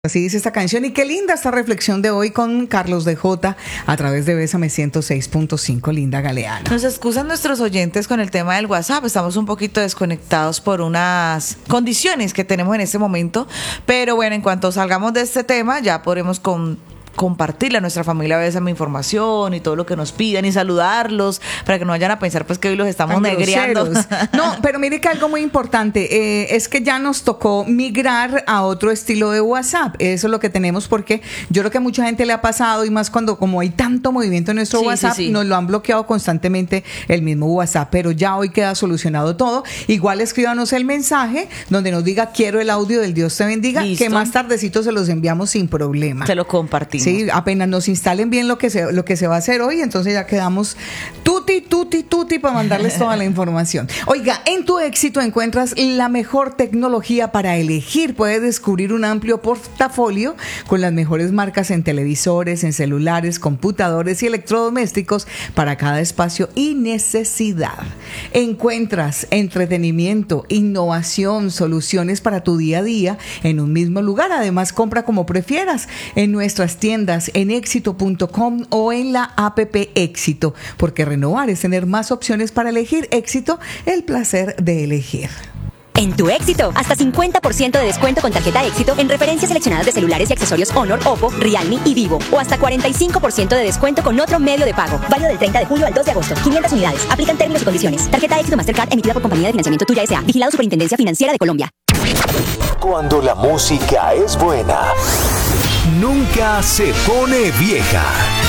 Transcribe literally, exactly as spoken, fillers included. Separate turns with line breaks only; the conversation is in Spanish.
Así dice esta canción, y qué linda esta reflexión de hoy con Carlos de Jota a través de Bésame ciento seis punto cinco, Linda Galeano.
Nos excusan nuestros oyentes con el tema del WhatsApp, estamos un poquito desconectados por unas condiciones que tenemos en este momento, pero bueno, en cuanto salgamos de este tema ya podremos con compartirle a nuestra familia a veces mi información y todo lo que nos pidan y saludarlos para que no vayan a pensar pues que hoy los estamos
Tan
negreando.
groseros. No, pero mire que algo muy importante eh, es que ya nos tocó migrar a otro estilo de WhatsApp. Eso es lo que tenemos, porque yo creo que a mucha gente le ha pasado, y más cuando como hay tanto movimiento en nuestro
Sí,
WhatsApp,
sí, sí.
nos lo han bloqueado constantemente el mismo WhatsApp, pero ya hoy queda solucionado todo. Igual escríbanos el mensaje donde nos diga quiero el audio del Dios te bendiga,
Listo.
que más tardecito se los enviamos sin problema.
Se lo compartimos.
Sí, apenas nos instalen bien lo que se, lo que se va a hacer hoy, entonces ya quedamos tuti, tuti, tuti para mandarles toda la información. Oiga, en Tu Éxito encuentras la mejor tecnología para elegir. Puedes descubrir un amplio portafolio con las mejores marcas en televisores, en celulares, computadores y electrodomésticos para cada espacio y necesidad. Encuentras entretenimiento, innovación, soluciones para tu día a día en un mismo lugar. Además, compra como prefieras en nuestras tiendas en éxito punto com o en la app Éxito, porque renovar es tener más opciones para elegir. Éxito, el placer de elegir.
En Tu Éxito, hasta cincuenta por ciento de descuento con tarjeta Éxito en referencias seleccionadas de celulares y accesorios Honor, Oppo, Realme y Vivo. O hasta cuarenta y cinco por ciento de descuento con otro medio de pago. Válido del treinta de julio al dos de agosto. quinientas unidades. Aplican términos y condiciones. Tarjeta Éxito Mastercard emitida por Compañía de Financiamiento Tuya S A. Vigilado Superintendencia Financiera de Colombia.
Cuando la música es buena, nunca se pone vieja.